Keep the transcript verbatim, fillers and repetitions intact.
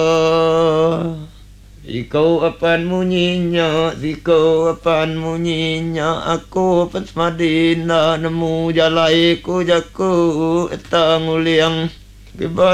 Ikaw apan munyinya, ikaw apan munyinya, aku apan semadina, nemu jalai ku jaku, etang uliang.